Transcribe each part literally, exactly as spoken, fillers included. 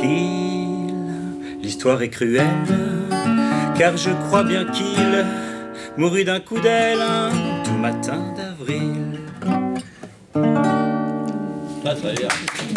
tranquille, l'histoire est cruelle, car je crois bien qu'il mourut d'un coup d'aile un tout matin d'avril. Très très bien.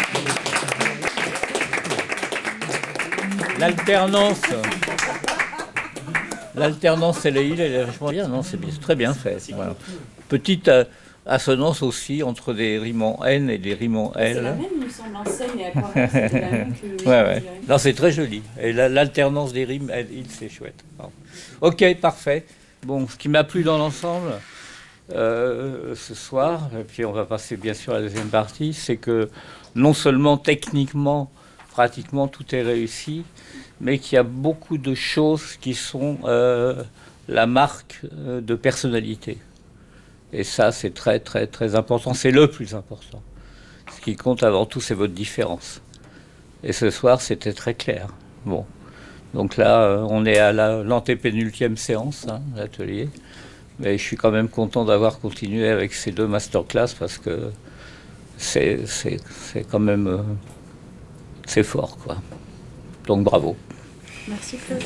L'alternance. L'alternance et les îles, elle est vachement bien, non, c'est bien, c'est très bien fait. Voilà. Petite euh, assonance aussi entre des rimes en N et des rimes en L. C'est la même, il me semble, en scène et aquarelle, c'était la même que... Ouais, ouais. Non, c'est très joli. Et la, l'alternance des rimes L, île, c'est chouette. Bon. Ok, parfait. Bon, ce qui m'a plu dans l'ensemble, euh, ce soir, et puis on va passer bien sûr à la deuxième partie, c'est que non seulement techniquement, pratiquement tout est réussi, mais qu'il y a beaucoup de choses qui sont euh, la marque euh, de personnalité. Et ça, c'est très, très, très important. C'est le plus important. Ce qui compte avant tout, c'est votre différence. Et ce soir, c'était très clair. Bon. Donc là, euh, on est à la, l'antépénultième séance, hein, l'atelier. Mais je suis quand même content d'avoir continué avec ces deux masterclass parce que c'est, c'est, c'est quand même... Euh, c'est fort, quoi. Donc bravo. Merci Claude.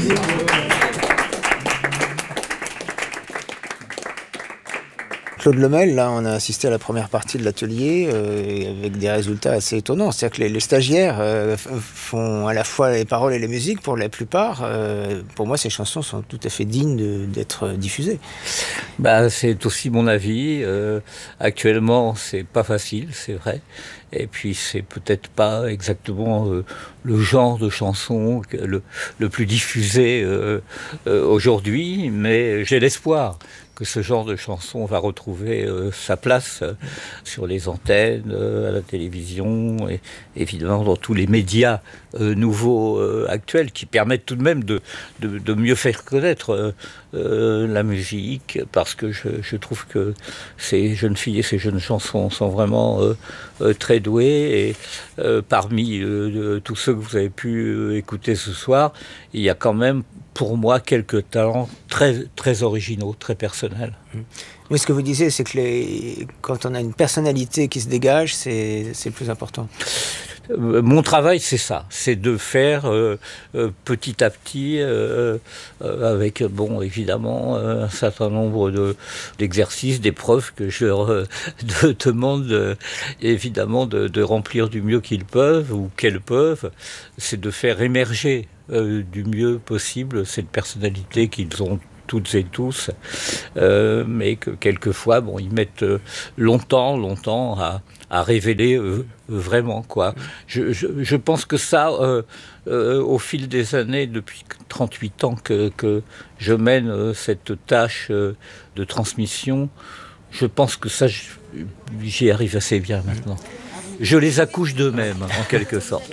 Claude Lemel, là, on a assisté à la première partie de l'atelier euh, avec des résultats assez étonnants. C'est-à-dire que les, les stagiaires euh, font à la fois les paroles et les musiques pour la plupart. Euh, pour moi, ces chansons sont tout à fait dignes de, d'être diffusées. Bah, c'est aussi mon avis. Euh, actuellement, c'est pas facile, c'est vrai. Et puis, c'est peut-être pas exactement euh, le genre de chanson le, le plus diffusé euh, euh, aujourd'hui, mais j'ai l'espoir que ce genre de chanson va retrouver euh, sa place euh, sur les antennes, euh, à la télévision, et évidemment dans tous les médias euh, nouveaux euh, actuels qui permettent tout de même de, de, de mieux faire connaître euh, euh, la musique, parce que je, je trouve que ces jeunes filles et ces jeunes chansons sont vraiment euh, euh, très douées, et euh, parmi euh, tous ceux que vous avez pu euh, écouter ce soir, il y a quand même pour moi quelques talents très, très originaux, très personnels. Mais ce que vous disiez, c'est que les... quand on a une personnalité qui se dégage, c'est, c'est le plus important. Euh, mon travail, c'est ça, c'est de faire euh, euh, petit à petit, euh, euh, avec, bon, évidemment, euh, un certain nombre de, d'exercices, d'épreuves que je leur euh, de, demande, euh, évidemment, de, de remplir du mieux qu'ils peuvent ou qu'elles peuvent. C'est de faire émerger euh, du mieux possible cette personnalité qu'ils ont toutes et tous, euh, mais que quelquefois, bon, ils mettent euh, longtemps, longtemps à, à révéler euh, vraiment, quoi. Je, je, je pense que ça, euh, euh, au fil des années, depuis trente-huit ans que, que je mène euh, cette tâche euh, de transmission, je pense que ça, j'y arrive assez bien maintenant. Je les accouche d'eux-mêmes, en quelque sorte.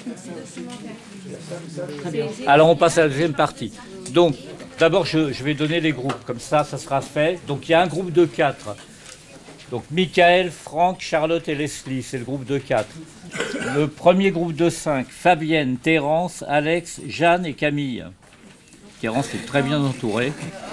Alors, on passe à la deuxième partie. Donc, d'abord, je, je vais donner les groupes, comme ça, ça sera fait. Donc, il y a un groupe de quatre. Donc, Michael, Franck, Charlotte et Leslie, c'est le groupe de quatre. Le premier groupe de cinq, Fabienne, Thérence, Alex, Jeanne et Camille. Thérence est très bien entourée.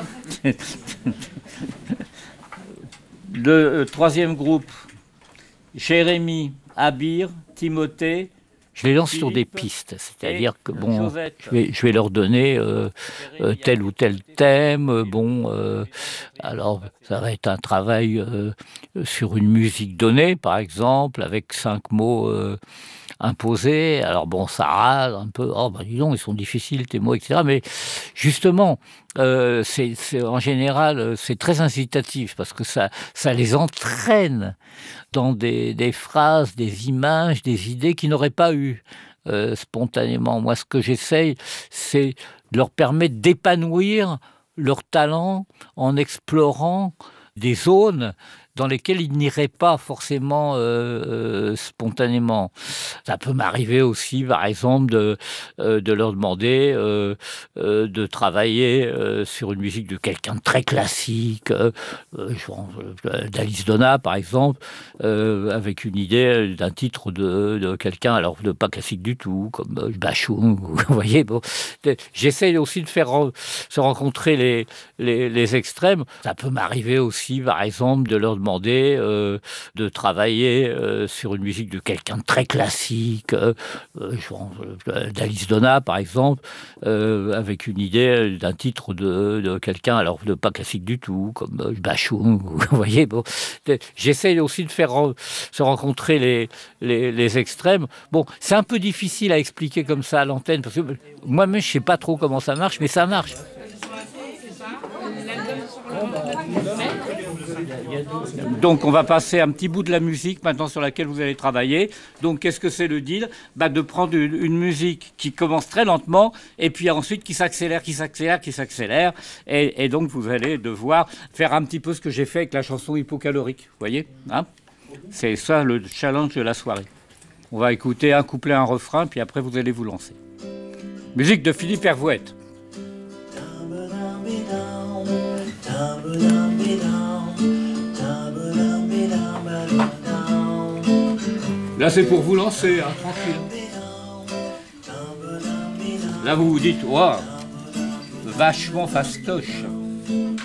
Le euh, troisième groupe, Jérémy, Abir, Timothée. Je les lance Philippe, sur des pistes, c'est-à-dire que bon, je vais, je vais leur donner euh, euh, tel ou tel thème. Bon, euh, alors ça va être un travail euh, sur une musique donnée, par exemple, avec cinq mots euh, imposés. Alors bon, ça râle un peu. Oh, ben dis donc, ils sont difficiles tes mots, et cetera. Mais justement, euh, c'est, c'est en général, c'est très incitatif parce que ça, ça les entraîne dans des, des phrases, des images, des idées qu'ils n'auraient pas eues euh, spontanément. Moi, ce que j'essaye, c'est de leur permettre d'épanouir leur talent en explorant des zones dans lesquelles ils n'iraient pas forcément euh, euh, spontanément. Ça peut m'arriver aussi, par exemple, de, euh, de leur demander euh, euh, de travailler euh, sur une musique de quelqu'un de très classique, euh, genre, euh, d'Alice Donna, par exemple, euh, avec une idée d'un titre de, de quelqu'un, alors de pas classique du tout, comme euh, Bachung, vous voyez. Bon, j'essaie aussi de faire re- se rencontrer les, les, les extrêmes. Ça peut m'arriver aussi, par exemple, de leur demander demandé euh, de travailler euh, sur une musique de quelqu'un de très classique, euh, genre euh, d'Alice Donna par exemple, euh, avec une idée d'un titre de, de quelqu'un, alors de pas classique du tout, comme euh, Bachung, vous voyez. Bon, j'essaie aussi de faire re- se rencontrer les, les, les extrêmes. Bon, c'est un peu difficile à expliquer comme ça à l'antenne, parce que moi-même je sais pas trop comment ça marche, mais ça marche. Donc on va passer un petit bout de la musique maintenant sur laquelle vous allez travailler. Donc qu'est-ce que c'est le deal ? Bah, de prendre une, une musique qui commence très lentement et puis ensuite qui s'accélère, qui s'accélère, qui s'accélère. Et, et donc vous allez devoir faire un petit peu ce que j'ai fait avec la chanson Hypocalorique. Vous voyez, hein ? C'est ça le challenge de la soirée. On va écouter un couplet, un refrain, puis après vous allez vous lancer. Musique de Philippe Hervouette. Là, c'est pour vous lancer, hein, tranquille. Là, vous vous dites, waouh, vachement fastoche.